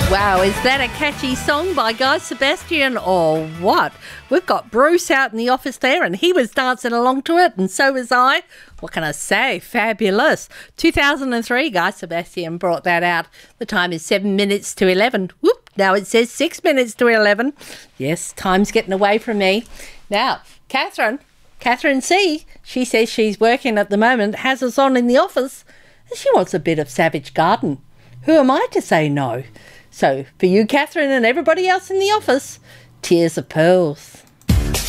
Wow, is that a catchy song by Guy Sebastian or what? We've got Bruce out in the office there and he was dancing along to it and so was I. What can I say? Fabulous. 2003, Guy Sebastian brought that out. The time is 7 minutes to 11. Whoop, now it says 6 minutes to 11. Yes, time's getting away from me. Now, Catherine C., she says she's working at the moment, has us on in the office, and she wants a bit of Savage Garden. Who am I to say no? So, for you, Catherine, and everybody else in the office, Tears of Pearls.